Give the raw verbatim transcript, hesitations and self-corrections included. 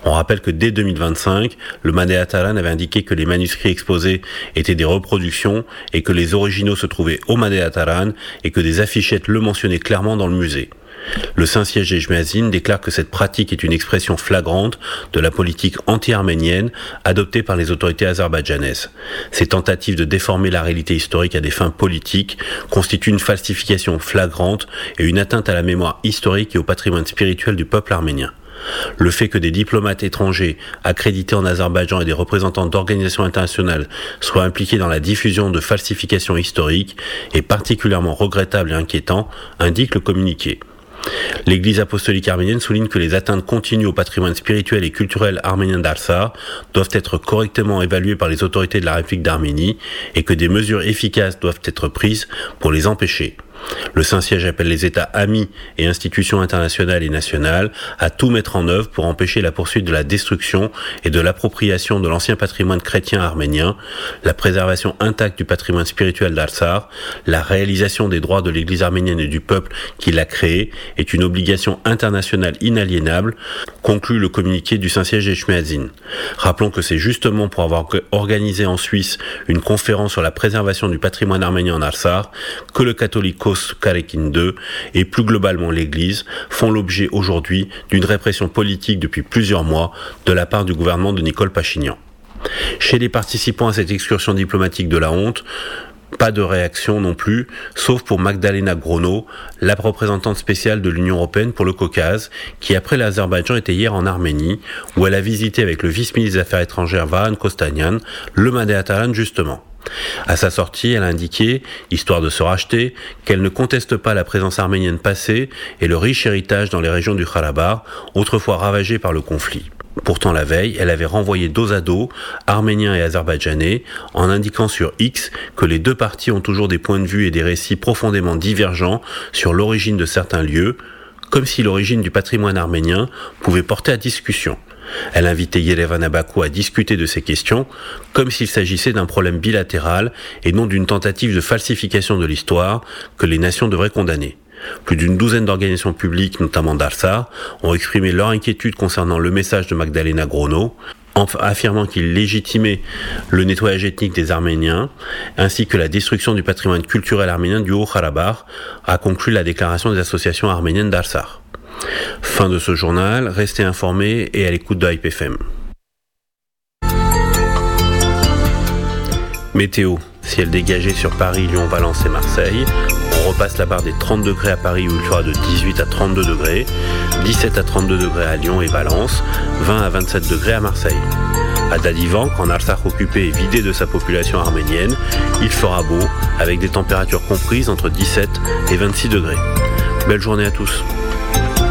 On rappelle que dès deux mille vingt-cinq, le Madeh Ataran avait indiqué que les manuscrits exposés étaient des reproductions et que les originaux se trouvaient au Madeh Ataran et que des affichettes le mentionnaient clairement dans le musée. Le Saint-Siège Echmiadzin déclare que cette pratique est une expression flagrante de la politique anti-arménienne adoptée par les autorités azerbaïdjanaises. Ces tentatives de déformer la réalité historique à des fins politiques constituent une falsification flagrante et une atteinte à la mémoire historique et au patrimoine spirituel du peuple arménien. Le fait que des diplomates étrangers accrédités en Azerbaïdjan et des représentants d'organisations internationales soient impliqués dans la diffusion de falsifications historiques est particulièrement regrettable et inquiétant, indique le communiqué. L'Église apostolique arménienne souligne que les atteintes continues au patrimoine spirituel et culturel arménien d'Arsar doivent être correctement évaluées par les autorités de la République d'Arménie et que des mesures efficaces doivent être prises pour les empêcher. Le Saint-Siège appelle les États amis et institutions internationales et nationales à tout mettre en œuvre pour empêcher la poursuite de la destruction et de l'appropriation de l'ancien patrimoine chrétien arménien, la préservation intacte du patrimoine spirituel d'Arsar, la réalisation des droits de l'Église arménienne et du peuple qui l'a créée est une obligation internationale inaliénable, conclut le communiqué du Saint-Siège Echmiadzin. Rappelons que c'est justement pour avoir organisé en Suisse une conférence sur la préservation du patrimoine arménien en Arsar que le Catholicos Carekin deux et plus globalement l'Église font l'objet aujourd'hui d'une répression politique depuis plusieurs mois de la part du gouvernement de Nicole Pachinian. Chez les participants à cette excursion diplomatique de la honte, pas de réaction non plus, sauf pour Magdalena Grono, la représentante spéciale de l'Union européenne pour le Caucase, qui après l'Azerbaïdjan était hier en Arménie, où elle a visité avec le vice-ministre des Affaires étrangères Vahan Kostanian le Madeh Ataran justement. À sa sortie, elle a indiqué, histoire de se racheter, qu'elle ne conteste pas la présence arménienne passée et le riche héritage dans les régions du Karabakh, autrefois ravagées par le conflit. Pourtant, la veille, elle avait renvoyé dos à dos, arméniens et azerbaïdjanais, en indiquant sur X que les deux parties ont toujours des points de vue et des récits profondément divergents sur l'origine de certains lieux, comme si l'origine du patrimoine arménien pouvait porter à discussion. Elle invitait Yerevan à Bakou à discuter de ces questions, comme s'il s'agissait d'un problème bilatéral et non d'une tentative de falsification de l'histoire que les nations devraient condamner. Plus d'une douzaine d'organisations publiques, notamment d'Arsar, ont exprimé leur inquiétude concernant le message de Magdalena Grono, en affirmant qu'il légitimait le nettoyage ethnique des Arméniens, ainsi que la destruction du patrimoine culturel arménien du Haut-Karabakh, a conclu la déclaration des associations arméniennes d'Arsar. Fin de ce journal, restez informés et à l'écoute de Hype F M. Météo, ciel dégagé sur Paris, Lyon, Valence et Marseille. On repasse la barre des trente degrés à Paris où il fera de dix-huit à trente-deux degrés, dix-sept à trente-deux degrés à Lyon et Valence, vingt à vingt-sept degrés à Marseille. À Dadivan, quand Arsar occupé est vidé de sa population arménienne, il fera beau avec des températures comprises entre dix-sept et vingt-six degrés. Belle journée à tous.